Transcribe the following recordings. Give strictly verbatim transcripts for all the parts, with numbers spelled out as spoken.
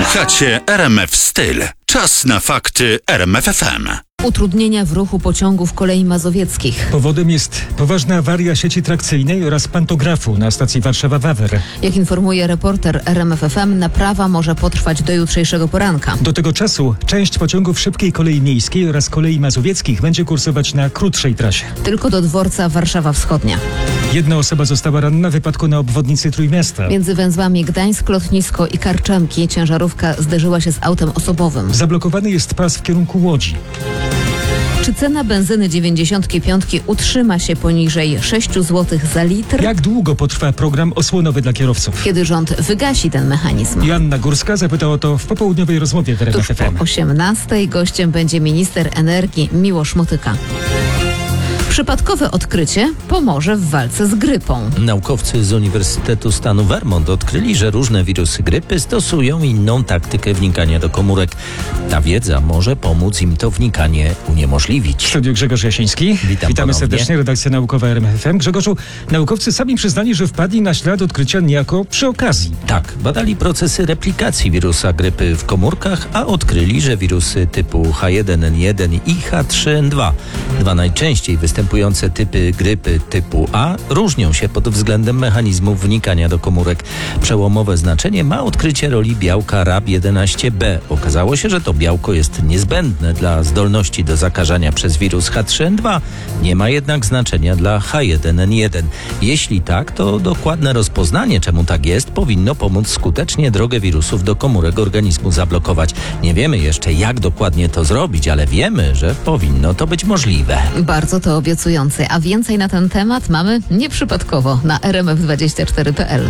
Słuchacie R M F Styl. Czas na fakty R M F F M. Utrudnienia w ruchu pociągów kolei mazowieckich. Powodem jest poważna awaria sieci trakcyjnej oraz pantografu na stacji Warszawa-Wawer. Jak informuje reporter R M F F M, naprawa może potrwać do jutrzejszego poranka. Do tego czasu część pociągów szybkiej kolei miejskiej oraz kolei mazowieckich będzie kursować na krótszej trasie. Tylko do dworca Warszawa Wschodnia. Jedna osoba została ranna w wypadku na obwodnicy Trójmiasta. Między węzłami Gdańsk, Lotnisko i Karczemki ciężarówka zderzyła się z autem osobowym. Zablokowany jest pas w kierunku Łodzi. Czy cena benzyny dziewięćdziesiątki piątki utrzyma się poniżej sześć złotych za litr? Jak długo potrwa program osłonowy dla kierowców? Kiedy rząd wygasi ten mechanizm? Joanna Górska zapytała o to w popołudniowej rozmowie w R M F F M. Tuż po osiemnastej gościem będzie minister energii Miłosz Motyka. Przypadkowe odkrycie pomoże w walce z grypą. Naukowcy z Uniwersytetu Stanu Vermont odkryli, że różne wirusy grypy stosują inną taktykę wnikania do komórek. Ta wiedza może pomóc im to wnikanie uniemożliwić. W studiu Grzegorz Jasiński. Witam Witamy ponownie. serdecznie, redakcja naukowa R M F F M. Grzegorzu, naukowcy sami przyznali, że wpadli na ślad odkrycia niejako przy okazji. Tak, badali procesy replikacji wirusa grypy w komórkach, a odkryli, że wirusy typu H jeden N jeden i H trzy N dwa, dwa najczęściej występujące typy grypy typu A, różnią się pod względem mechanizmów wnikania do komórek. Przełomowe znaczenie ma odkrycie roli białka R A B jedenaście B. Okazało się, że to białko jest niezbędne dla zdolności do zakażania przez wirus H trzy N dwa. Nie ma jednak znaczenia dla H jeden N jeden. Jeśli tak, to dokładne rozpoznanie, czemu tak jest, powinno pomóc skutecznie drogę wirusów do komórek organizmu zablokować. Nie wiemy jeszcze, jak dokładnie to zrobić, ale wiemy, że powinno to być możliwe. Bardzo to obiecujące, a więcej na ten temat mamy nieprzypadkowo na r m f dwadzieścia cztery kropka p l.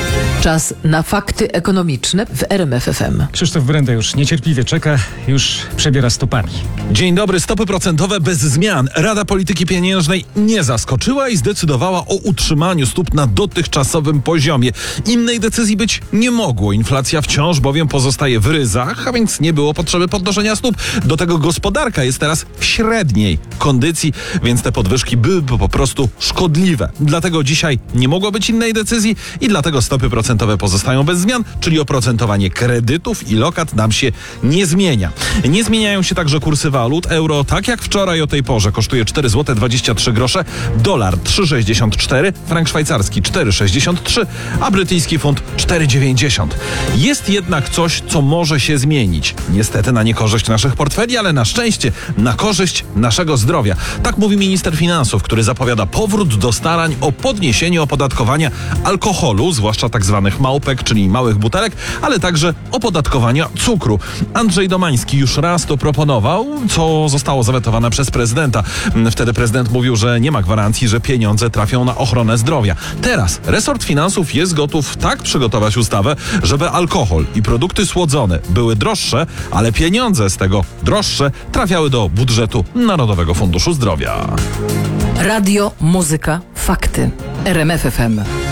Czas na fakty ekonomiczne w R M F F M. Krzysztof Brenda już niecierpliwie czeka, już przebiera stopami. Dzień dobry, stopy procentowe bez zmian. Rada Polityki Pieniężnej nie zaskoczyła i zdecydowała o utrzymaniu stóp na dotychczasowym poziomie. Innej decyzji być nie mogło. Inflacja wciąż bowiem pozostaje w ryzach, a więc nie było potrzeby podnoszenia stóp. Do tego gospodarka jest teraz w średniej kondycji, więc te podwyżki byłyby po prostu szkodliwe. Dlatego dzisiaj nie mogło być innej decyzji i dlatego stopy procentowe pozostają bez zmian, czyli oprocentowanie kredytów i lokat nam się nie zmienia. Nie zmieniają się także kursy walut. Euro, tak jak wczoraj o tej porze, kosztuje cztery złote dwadzieścia trzy grosze, dolar trzy sześćdziesiąt cztery, frank szwajcarski cztery sześćdziesiąt trzy, a brytyjski funt cztery dziewięćdziesiąt. Jest jednak coś, co może się zmienić. Niestety na niekorzyść naszych portfeli, ale na szczęście na korzyść naszego zdrowia. Tak mówi minister finansów, który zapowiada powrót do starań o podniesienie opodatkowania alkoholu, zwłaszcza tak zwanych małpek, czyli małych butelek, ale także opodatkowania cukru. Andrzej Domański już raz to proponował, co zostało zawetowane przez prezydenta. Wtedy prezydent mówił, że nie ma gwarancji, że pieniądze trafią na ochronę zdrowia. Teraz resort finansów jest gotów tak przygotować ustawę, żeby alkohol i produkty słodzone były droższe, ale pieniądze z tego droższe trafiały do budżetu Narodowego Funduszu Zdrowia. Radio, muzyka, fakty. R M F F M.